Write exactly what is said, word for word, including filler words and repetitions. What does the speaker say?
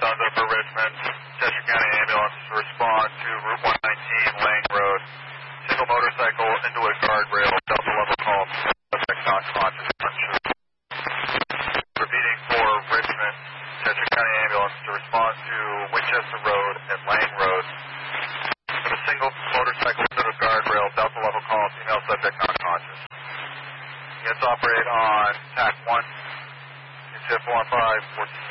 Thunder for Richmond. Cheshire County Ambulance to respond to Route one nineteen, Lang Road. Single motorcycle into a guardrail. Delta level call. Suspect not conscious. Unsure. Repeating for Richmond. Cheshire County Ambulance to respond to Winchester Road and Lang Road. With a single motorcycle into the guardrail. Delta level call. Female subject not conscious. Units operate on T A C one. Units four one five, fourteen.